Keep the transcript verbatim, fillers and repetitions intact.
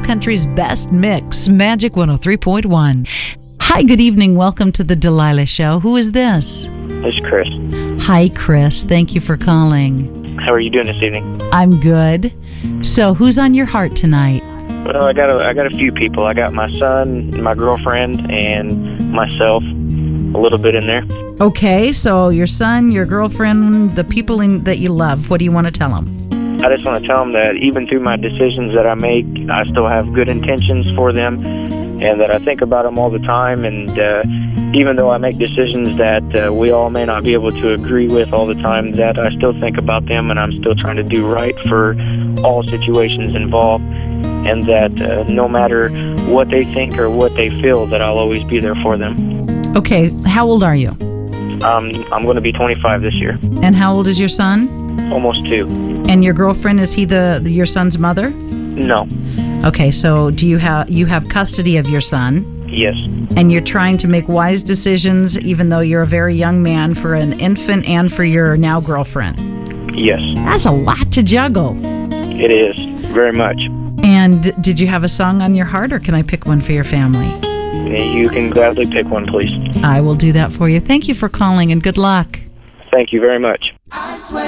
Country's best mix, Magic one oh three point one. Hi, good evening. Welcome to the Delilah Show. Who is this? It's Chris. Hi, Chris. Thank you for calling. How are you doing this evening? I'm good. So, who's on your heart tonight? Well, I got a, I got a few people. I got my son, my girlfriend, and myself. A little bit in there. Okay, so your son, your girlfriend, the people in, that you love. What do you want to tell them? I just want to tell them that even through my decisions that I make, I still have good intentions for them, and that I think about them all the time. And uh, even though I make decisions that uh, we all may not be able to agree with all the time, that I still think about them, and I'm still trying to do right for all situations involved. And that uh, no matter what they think or what they feel, that I'll always be there for them. Okay, how old are you? Um, I'm going to be twenty-five this year. And how old is your son? Almost two. And your girlfriend, is he the, the your son's mother? No. Okay, so do you have you have custody of your son? Yes. And you're trying to make wise decisions, even though you're a very young man, for an infant and for your now girlfriend. Yes. That's a lot to juggle. It is, very much. And did you have a song on your heart, or can I pick one for your family? You can gladly pick one, please. I will do that for you. Thank you for calling, and good luck. Thank you very much.